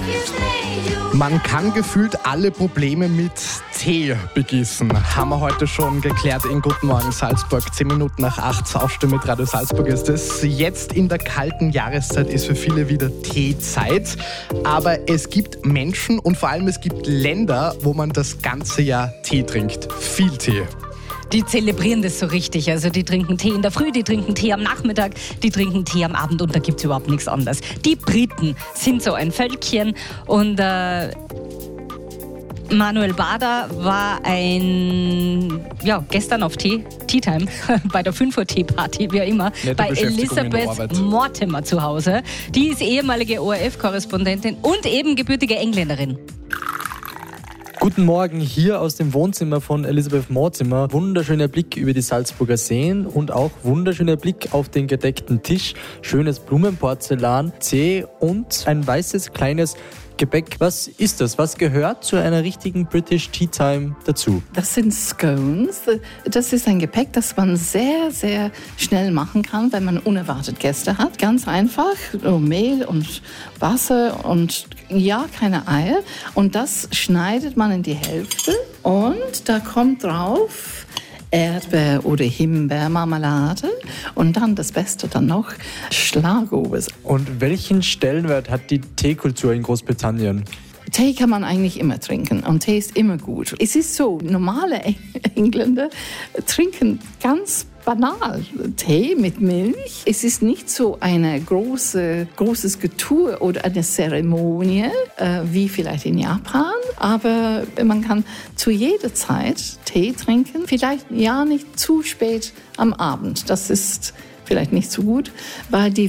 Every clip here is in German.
Man kann gefühlt alle Probleme mit Tee begießen. Haben wir heute schon geklärt in Guten Morgen Salzburg. 10 Minuten nach 8, Aufstehen mit Radio Salzburg ist es. Jetzt in der kalten Jahreszeit ist für viele wieder Teezeit. Aber es gibt Menschen und vor allem es gibt Länder, wo man das ganze Jahr Tee trinkt. Viel Tee. Die zelebrieren das so richtig. Also die trinken Tee in der Früh, die trinken Tee am Nachmittag, die trinken Tee am Abend und da gibt es überhaupt nichts anderes. Die Briten sind so ein Völkchen und Manuel Bader war gestern auf Tea Time, bei der 5 Uhr Tea-Party, wie auch immer, bei Elisabeth Mortimer zu Hause. Die ist ehemalige ORF-Korrespondentin und eben gebürtige Engländerin. Guten Morgen hier aus dem Wohnzimmer von Elisabeth Mortimer. Wunderschöner Blick über die Salzburger Seen und auch wunderschöner Blick auf den gedeckten Tisch. Schönes Blumenporzellan, Tee und ein weißes kleines Gebäck. Was ist das? Was gehört zu einer richtigen British Tea Time dazu? Das sind Scones. Das ist ein Gebäck, das man sehr, sehr schnell machen kann, wenn man unerwartet Gäste hat. Ganz einfach, Mehl und Wasser und keine Eier. Und das schneidet man in die Hälfte und da kommt drauf Erdbeer- oder Himbeermarmelade und dann das Beste dann noch Schlagobers. Und welchen Stellenwert hat die Teekultur in Großbritannien? Tee kann man eigentlich immer trinken und Tee ist immer gut. Es ist so, normale Engländer trinken ganz banal Tee mit Milch. Es ist nicht so ein großes Getue oder eine Zeremonie wie vielleicht in Japan, aber man kann zu jeder Zeit Tee trinken. Vielleicht nicht zu spät am Abend. Das ist vielleicht nicht so gut, weil die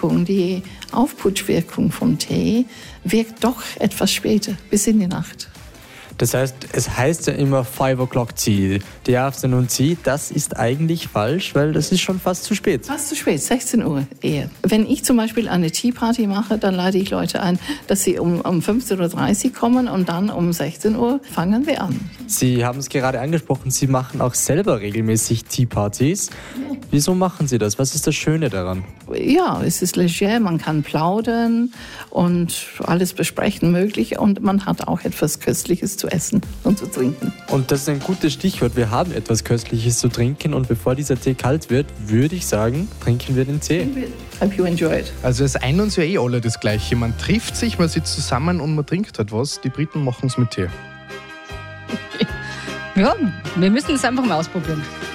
Aufputschwirkung vom Tee wirkt doch etwas später, bis in die Nacht. Das heißt, es heißt ja immer 5 o'clock Tea, the afternoon tea. Das ist eigentlich falsch, weil das ist schon fast zu spät. Fast zu spät, 16 Uhr eher. Wenn ich zum Beispiel eine Tea-Party mache, dann lade ich Leute ein, dass sie um 15.30 Uhr kommen und dann um 16 Uhr fangen wir an. Sie haben es gerade angesprochen, Sie machen auch selber regelmäßig Tea-Partys. Wieso machen Sie das? Was ist das Schöne daran? Ja, es ist leger, man kann plaudern und alles besprechen möglich und man hat auch etwas Köstliches zu essen und zu trinken. Und das ist ein gutes Stichwort. Wir haben etwas Köstliches zu trinken und bevor dieser Tee kalt wird, würde ich sagen, trinken wir den Tee. Hope you enjoyed. Also es eint uns ja alle das Gleiche. Man trifft sich, man sitzt zusammen und man trinkt etwas. Die Briten machen es mit Tee. Ja, wir müssen es einfach mal ausprobieren.